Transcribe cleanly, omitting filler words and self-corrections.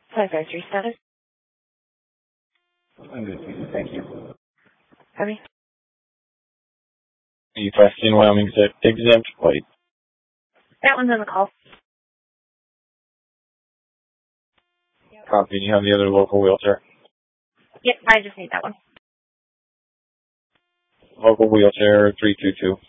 553 status. I'm good, thank you. Heavy. You Preston, Wyoming, exempt plate. That one's on the call. Copy. You have the other local wheelchair? Yep, I just need that one. Local wheelchair 322.